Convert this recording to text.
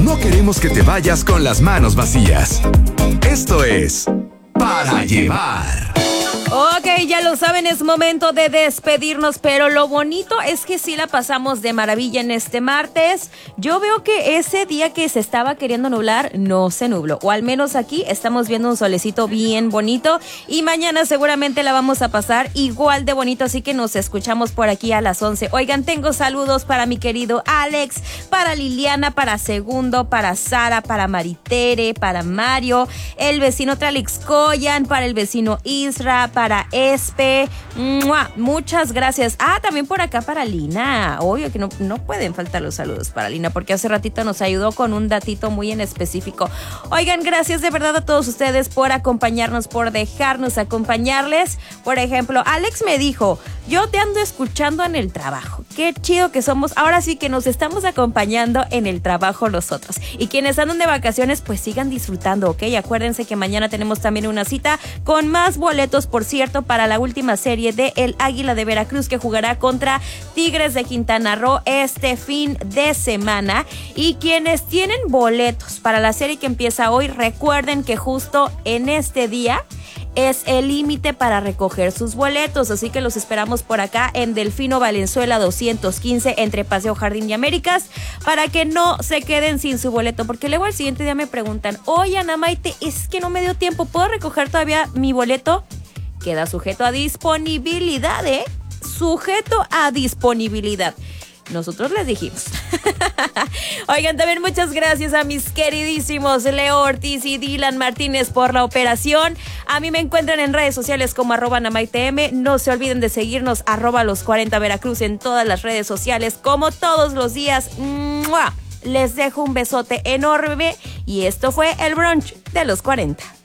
no queremos que te vayas con las manos vacías. Esto es Para Llevar. Ok, ya lo saben, es momento de despedirnos, pero lo bonito es que sí la pasamos de maravilla en este martes. Yo veo que ese día que se estaba queriendo nublar, no se nubló, o al menos aquí estamos viendo un solecito bien bonito y mañana seguramente la vamos a pasar igual de bonito, así que nos escuchamos por aquí a las 11. Oigan, tengo saludos para mi querido Alex, para Liliana, para Segundo, para Sara, para Maritere, para Mario, el vecino Tralix Coyan, para el vecino Isra, para Espe, ¡mua! Muchas gracias. También por acá para Lina. Obvio que no pueden faltar los saludos para Lina, porque hace ratito nos ayudó con un datito muy en específico. Oigan, gracias de verdad a todos ustedes por acompañarnos, por dejarnos acompañarles. Por ejemplo, Alex me dijo, yo te ando escuchando en el trabajo. Qué chido que somos. Ahora sí que nos estamos acompañando en el trabajo nosotros. Y quienes andan de vacaciones, pues sigan disfrutando, ¿ok? Acuérdense que mañana tenemos también una cita con más boletos, por cierto, para la última serie de El Águila de Veracruz, que jugará contra Tigres de Quintana Roo este fin de semana. Y quienes tienen boletos para la serie que empieza hoy, recuerden que justo en este día es el límite para recoger sus boletos, así que los esperamos por acá en Delfino Valenzuela 215 entre Paseo Jardín y Américas, para que no se queden sin su boleto, porque luego al siguiente día me preguntan, oye Ana Maite, es que no me dio tiempo, ¿puedo recoger todavía mi boleto? Queda sujeto a disponibilidad, sujeto a disponibilidad. Nosotros les dijimos. Oigan, también muchas gracias a mis queridísimos Leo Ortiz y Dylan Martínez por la operación. A mí me encuentran en redes sociales como @NamaiteM. No se olviden de seguirnos @los40 Veracruz en todas las redes sociales, como todos los días. ¡Mua! Les dejo un besote enorme y esto fue el brunch de los 40.